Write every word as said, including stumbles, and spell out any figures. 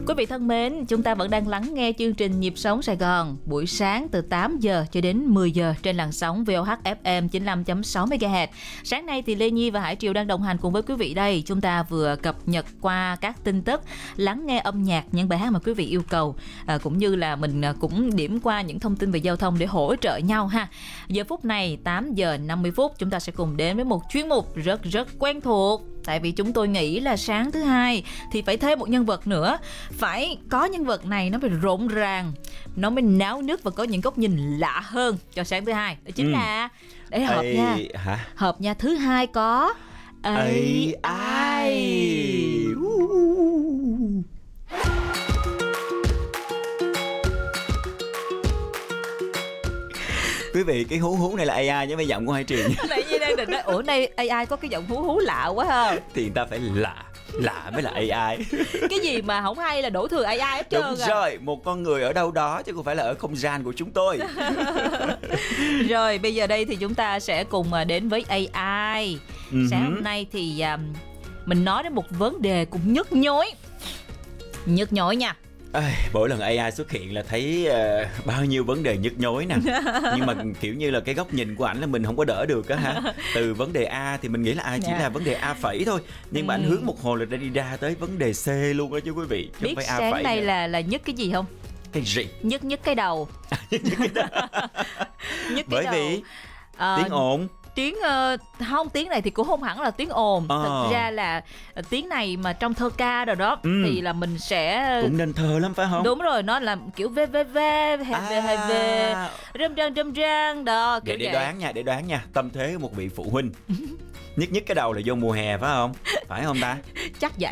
Quý vị thân mến, chúng ta vẫn đang lắng nghe chương trình Nhịp Sống Sài Gòn buổi sáng từ tám giờ cho đến mười giờ trên làn sóng vê o hát ép em chín mươi lăm phẩy sáu mê ga héc. Sáng nay thì Lê Nhi và Hải Triều đang đồng hành cùng với quý vị đây. Chúng ta vừa cập nhật qua các tin tức, lắng nghe âm nhạc, những bài hát mà quý vị yêu cầu, à, cũng như là mình cũng điểm qua những thông tin về giao thông để hỗ trợ nhau ha. Giờ phút này tám giờ năm mươi phút chúng ta sẽ cùng đến với một chuyên mục rất rất quen thuộc. Tại vì chúng tôi nghĩ là sáng thứ hai thì phải thêm một nhân vật nữa. Phải có nhân vật này nó phải rộn ràng, nó mới náo nức và có những góc nhìn lạ hơn cho sáng thứ hai. Đó chính ừ. là để hợp Ê, nha hả? Hợp nha, thứ hai có a i. Quý vị, cái hú hú này là a i chứ mấy giọng của Hải Triều. Nãy Nhi đang định nói, ủa nay a i có cái giọng hú hú lạ quá ha. Thì người ta phải lạ, lạ mới là a i. Cái gì mà không hay là đổ thừa a i hết trơn. Đúng rồi, một con người ở đâu đó chứ không phải là ở không gian của chúng tôi. Rồi, bây giờ đây thì chúng ta sẽ cùng đến với a i. Uh-huh. Sáng hôm nay thì uh, mình nói đến một vấn đề cũng nhức nhối. Nhức nhối nha. À, mỗi lần a i xuất hiện là thấy uh, bao nhiêu vấn đề nhức nhối nè. Nhưng mà kiểu như là cái góc nhìn của ảnh là mình không có đỡ được á hả. Từ vấn đề A thì mình nghĩ là à, chỉ yeah. là vấn đề A phẩy thôi. Nhưng ừ. mà ảnh hướng một hồi là đã đi ra tới vấn đề C luôn đó chứ quý vị. Biết phải sáng A này là, là nhức cái gì không? Cái gì? Nhức nhức cái đầu. Nhức cái đầu. Nhức cái Bởi đầu. vì uh, tiếng ồn. Tiếng uh, không, tiếng này thì cũng không hẳn là tiếng ồn. ờ. Thực ra là uh, tiếng này mà trong thơ ca rồi đó ừ. thì là mình sẽ cũng nên thơ lắm phải không? Đúng rồi, nó là kiểu v v v hay v v râm răng râm răng đó. Để, để đoán nha, để đoán nha, tâm thế một vị phụ huynh. Nhất nhất cái đầu là vô mùa hè phải không? Phải không ta? Chắc vậy